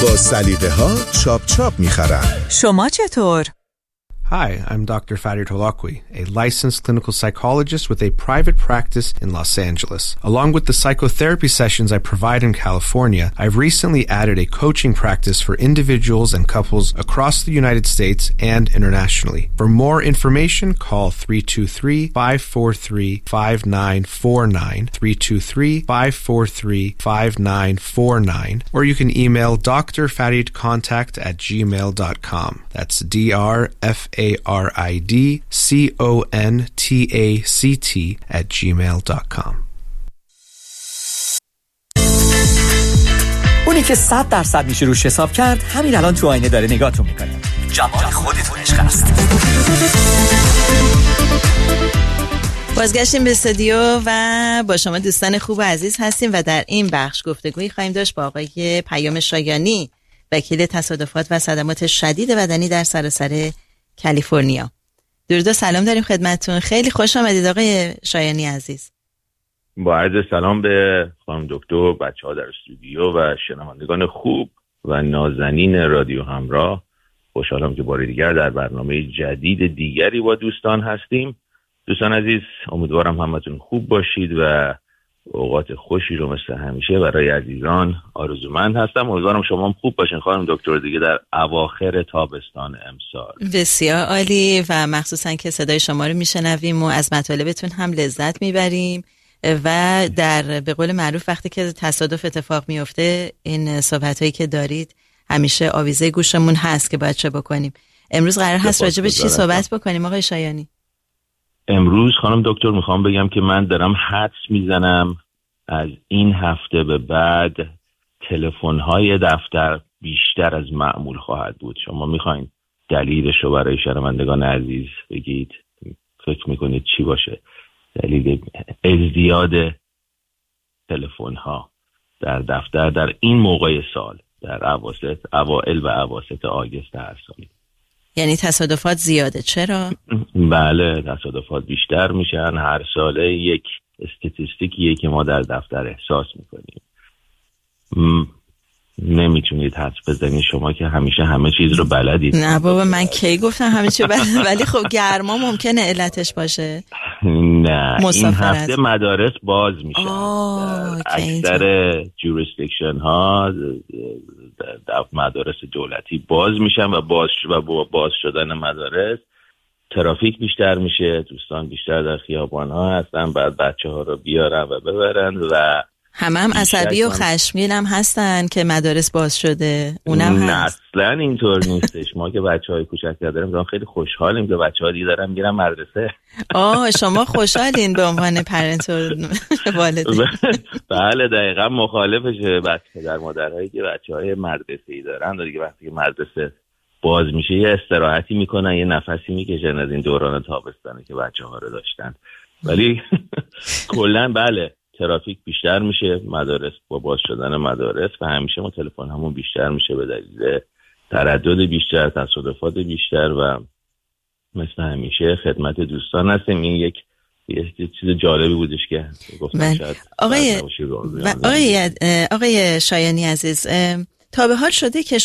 با سلیقه ها چاپ چاپ میخرن. شما چطور؟ Hi, I'm Dr. Farid Holakwi, a licensed clinical psychologist with a private practice in Los Angeles. Along with the psychotherapy sessions I provide in California, I've recently added a coaching practice for individuals and couples across the United States and internationally. For more information, call 323-543-5949, 323-543-5949, or you can email drfaridcontact@gmail.com. That's DRFARIDCONTACT@gmail.com. اونی که 100% میشه روش حساب کرد همین الان تو آینه داره نگاهتون میکنه. جمال خودتون عشق است. بازگشتیم به استودیو و با شما دوستان خوب و عزیز هستیم و در این بخش گفتگویی خواهیم داشت با آقای پیام شایانی، وکیل تصادفات و صدمات شدید بدنی در سراسر کالیفرنیا. درود و سلام داریم خدمتتون. خیلی خوش آمدید آقای شایانی عزیز. با عرض سلام به خانم دکتر، بچه‌ها در استودیو و شنوندگان خوب و نازنین رادیو همراه. خوشحالم که بار دیگر در برنامه جدید دیگری با دوستان هستیم. دوستان عزیز، امیدوارم همتون خوب باشید و اوقات خوشی رو مثل همیشه برای عزیزان آرزومند هستم. امیدوارم شما هم خوب باشین خانم دکتر، دیگه در اواخر تابستان امسال. بسیار عالی و مخصوصا که صدای شما رو میشنویم و از مطالبتون هم لذت میبریم و در به قول معروف وقتی که تصادف اتفاق میفته این صحبتایی که دارید همیشه آویزه گوشمون هست که باید چه بکنیم. امروز قرار هست راجع به چی صحبت بکنیم آقای شایانی؟ امروز خانم دکتر میخوام بگم که من دارم حدس میزنم از این هفته به بعد تلفن‌های دفتر بیشتر از معمول خواهد بود. شما میخواین دلیلش رو برای شنوندگان عزیز بگید؟ فکر میکنید چی باشه دلیل ازدیاد تلفن‌ها در دفتر در این موقع سال، در اوائل و اواسط آگوست هر سال؟ یعنی تصادفات زیاده. چرا؟ بله، تصادفات بیشتر میشن هر ساله. یک استاتستیکیه که ما در دفتر احساس میکنیم. نمیتونید حدس بزنید شما که همیشه همه چیز رو بلدید. نه بابا، من کی گفتم همه چیز بلدم؟ ولی خب گرما ممکنه علتش باشه. نه، این هفته مدارس باز میشن. اکثر جوریسدیکشن ها مدارس دولتی باز میشن و با باز شدن مدارس ترافیک بیشتر میشه، دوستان بیشتر در خیابان ها هستن، بعد بچه ها رو بیارن و ببرن و هم عصبی و خشمگین هم هستن که مدارس باز شده. اونم هست. اصلا اینطور نیستش. ما که بچهای کوچک داریم خیلی خوشحالیم که بچه‌ها دیگه دارن میرن مدرسه. شما خوشحالین به عنوان پرنت و والدین؟ بله دقیقاً مخالفشه. پدر مادرهایی که بچهای مدرسه‌ای دارن دیگه وقتی که مدرسه باز میشه یه استراحتی میکنن، یه نفسی میکشن از این دوران تابستانی که بچه‌ها رو داشتن. ولی کلاً بله ترافیک بیشتر میشه، مدارس با باز شدن مدارس و همیشه ما تلفن همون بیشتر میشه به دلیل تردد بیشتر، تصادفات بیشتر و مثل همیشه خدمت دوستان هستیم. این یک چیز جالبی بودش که گفتم شاید آقای شایانی عزیز، تا به حال شده که